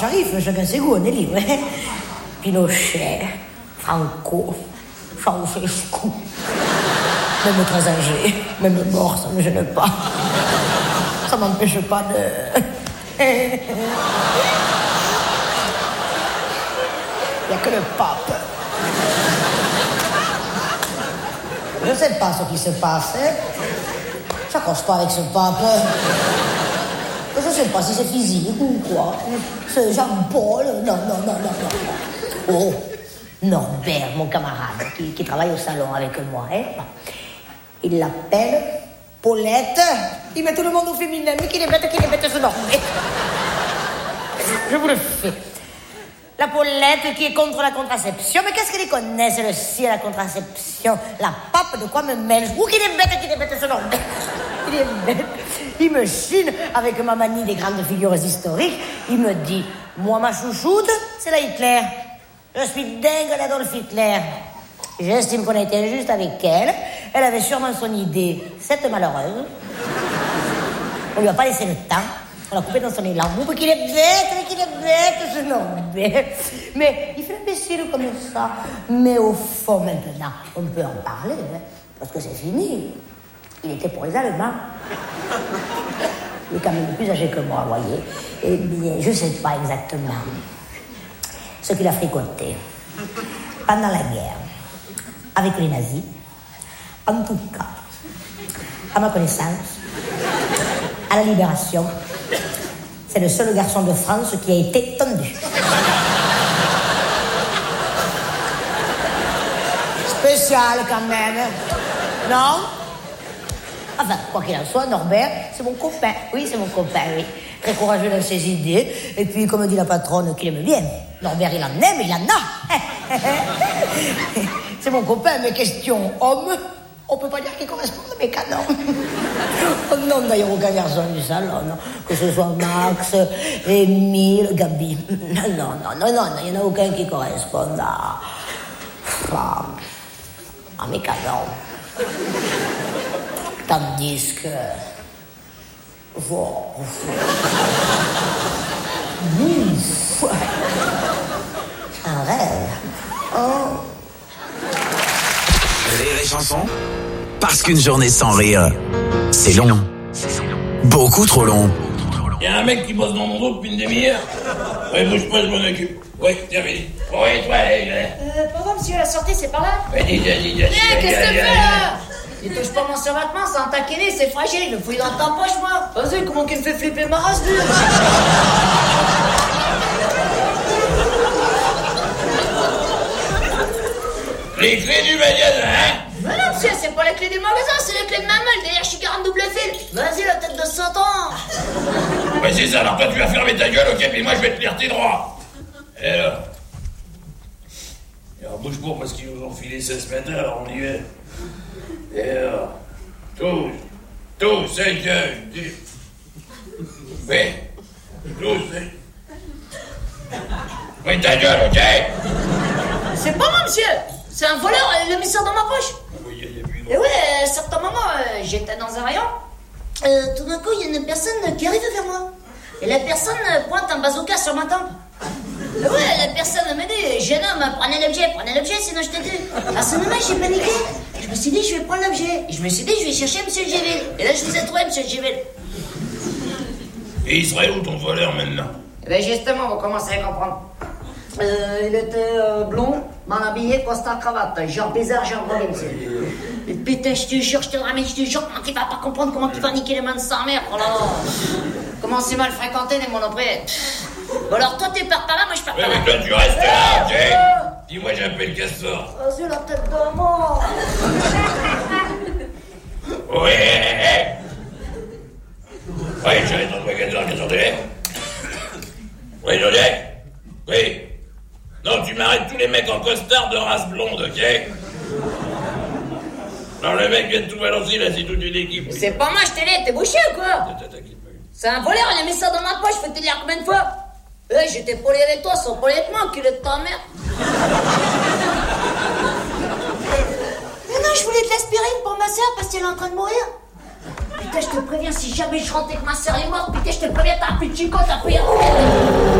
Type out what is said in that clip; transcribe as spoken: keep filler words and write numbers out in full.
Sharif, chacun ses goûts, on est libre. Hein? Pinochet, Franco, Ceausescu, même très âgé, même mort, ça ne me gêne pas. Ça m'empêche pas de... Il n'y a que le pape. Je ne sais pas ce qui se passe. Hein? Ça ne croche pas avec ce pape. Je ne sais pas si c'est physique ou quoi. C'est Jean-Paul. Non, non, non, non, non. Oh, Norbert, mon camarade, qui, qui travaille au salon avec moi. Hein? Il l'appelle Paulette. Il met tout le monde au féminin. Mais qu'il est bête, qu'il est bête, ce Norbert. Je vous le fais. La Paulette qui est contre la contraception. Mais qu'est-ce qu'elle connaît, celle-ci, la contraception? La pape, de quoi me mêle? Ou qu'il est bête, qu'il est bête, ce Norbert. Il est bête. Il me chine avec ma manie des grandes figures historiques. Il me dit, moi, ma chouchoute, c'est la Hitler. Je suis dingue d'Adolf Hitler. J'estime qu'on a été injuste avec elle. Elle avait sûrement son idée. Cette malheureuse. On lui a pas laissé le temps. On l'a coupé dans son élan. Vous, qu'il est bête, qu'il est bête, ce Norbert. Mais il fait l'imbécile comme ça. Mais au fond, maintenant, on peut en parler, hein, parce que c'est fini. Il était pour les Allemands. Il est quand même plus âgé que moi, vous voyez. Eh bien, je ne sais pas exactement ce qu'il a fricoté pendant la guerre avec les nazis. En tout cas, à ma connaissance, à la Libération, c'est le seul garçon de France qui a été tendu. Spécial quand même, non? Enfin, quoi qu'il en soit, Norbert, c'est mon copain. Oui, c'est mon copain, oui. Très courageux dans ses idées. Et puis, comme dit la patronne, qu'il aime bien. Norbert, il en aime, il en a. C'est mon copain, mais question homme, on peut pas dire qu'il correspond à mes canons. Oh non, d'ailleurs, aucun garçon du salon, non. Que ce soit Max, Émile, Gabi. Non, non, non, non, il n'y en a aucun qui corresponde à... à, à mes canons. Tandis que... Oh, oh. Un rêve. Oh. Rire et chanson. Parce qu'une journée sans rire, c'est long. Beaucoup trop long. Il y a un mec qui bosse dans mon dos depuis une demi-heure. Ouais, bouge pas, je m'en occupe. Ouais, terminé. Ouais, toi, allez, allez. Euh, pardon, monsieur, la sortie, c'est par là? Ouais, dis, dis, dis, dis. Eh, qu'est-ce que tu fais, là? Il touche pas mon survêtement, c'est un taquiné, c'est fragile, il le fouille dans ta poche, moi. Vas-y, comment qu'il me fait flipper ma race, lui? Les clés du magasin, hein? Mais non, monsieur, c'est pas les clés du magasin, c'est les clés de ma meule, derrière, je suis quarante double fil. Vas-y, la tête de cent ans. Ouais, c'est ça, alors toi, tu vas fermer ta gueule, ok, puis moi, je vais te lire tes droits. Et alors? Et alors, bouge pas, parce qu'ils nous ont filé seize mètres, alors on y va. Et alors? Tous, tous, c'est que... Oui, tous, c'est... Oui, ta gueule, ok? C'est pas moi, monsieur. C'est un voleur, il l'a mis ça dans ma poche. Oui, il y a plus de... Et ouais, à un certain moment, euh, j'étais dans un rayon. Euh, tout d'un coup, il y a une personne qui arrive vers moi. Et la personne pointe un bazooka sur ma tempe. Et ouais, la personne me dit, jeune homme, prenez l'objet, prenez l'objet, sinon je te tue. À ce moment, j'ai paniqué. Je me suis dit, je vais prendre l'objet. Et je me suis dit, je vais chercher monsieur Géville. Et là, je vous ai trouvé, monsieur Géville. Et il serait où ton voleur maintenant? Eh bien, justement, vous commencez à comprendre. Euh, il était euh, blond, mal habillé, costard, cravate. Genre bizarre, genre Rollins. Et putain, je te jure, je te ramène, je te jure, comment tu vas pas comprendre, comment tu vas niquer les mains de sa mère. Oh là là. Comment c'est mal fréquenté les monoprix. Bon alors, toi, tu pars par là, moi je pars Oui, par là. mais toi, tu restes là, ok? Dis-moi, j'appelle Castor. Vas-y, la tête de mort. Oui, oui, je vais dans le magasin, qu'est-ce que c'est? Oui, Jodek? Oui. Non, tu m'arrêtes tous les mecs en costard de race blonde, ok? Non, le mec vient de tout balancer, là, c'est toute une équipe. C'est pas moi, je t'ai dit, t'es bouché ou quoi? C'est un voleur, il a mis ça dans ma poche, faut te dire combien de fois? Eh, j'étais poli avec toi, sans poli avec moi, qu'il est de ta mère. Mais non, je voulais de l'aspirine pour ma soeur parce qu'elle est en train de mourir. Putain, je te préviens, si jamais je rentre avec ma soeur est morte, putain, je te préviens, t'as un petit chico, t'as pris un...